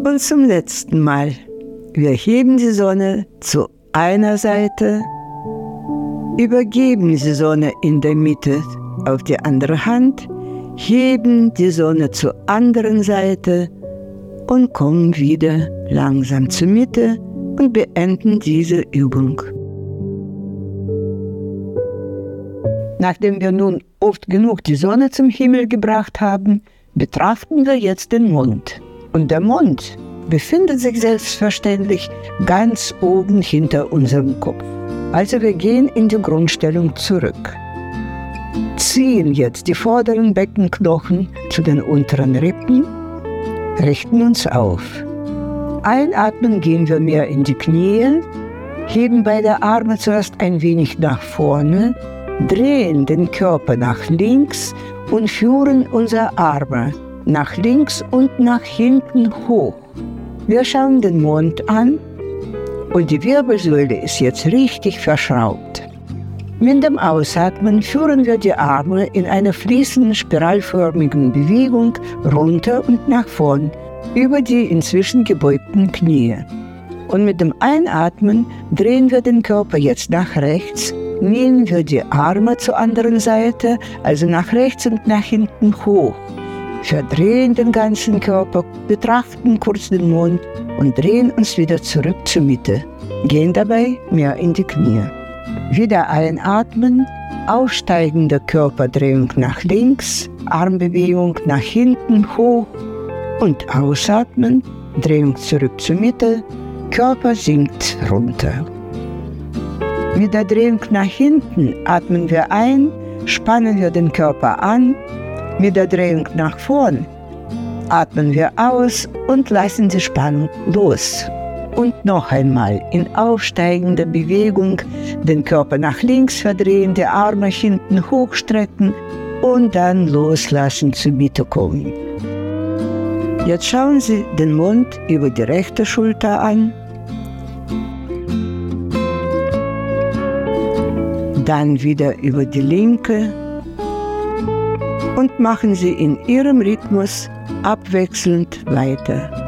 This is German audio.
Und zum letzten Mal. Wir heben die Sonne zu einer Seite, übergeben die Sonne in der Mitte auf die andere Hand, heben die Sonne zur anderen Seite und kommen wieder langsam zur Mitte und beenden diese Übung. Nachdem wir nun oft genug die Sonne zum Himmel gebracht haben, betrachten wir jetzt den Mond. Und der Mond befindet sich selbstverständlich ganz oben hinter unserem Kopf. Also wir gehen in die Grundstellung zurück. Ziehen jetzt die vorderen Beckenknochen zu den unteren Rippen, richten uns auf. Einatmen gehen wir mehr in die Knie, heben beide Arme zuerst ein wenig nach vorne, drehen den Körper nach links und führen unsere Arme nach links und nach hinten hoch. Wir schauen den Mond an und die Wirbelsäule ist jetzt richtig verschraubt. Mit dem Ausatmen führen wir die Arme in einer fließenden, spiralförmigen Bewegung runter und nach vorn über die inzwischen gebeugten Knie. Und mit dem Einatmen drehen wir den Körper jetzt nach rechts, nehmen wir die Arme zur anderen Seite, also nach rechts und nach hinten hoch. Verdrehen den ganzen Körper, betrachten kurz den Mond und drehen uns wieder zurück zur Mitte. Gehen dabei mehr in die Knie. Wieder einatmen, aufsteigende Körperdrehung nach links, Armbewegung nach hinten hoch und ausatmen, Drehung zurück zur Mitte, Körper sinkt runter. Mit der Drehung nach hinten atmen wir ein, spannen wir den Körper an. Mit der Drehung nach vorn atmen wir aus und lassen die Spannung los. Und noch einmal in aufsteigender Bewegung den Körper nach links verdrehen, die Arme hinten hochstrecken und dann loslassen, zur Mitte kommen. Jetzt schauen Sie den Mond über die rechte Schulter an. Dann wieder über die linke. Und machen Sie in Ihrem Rhythmus abwechselnd weiter.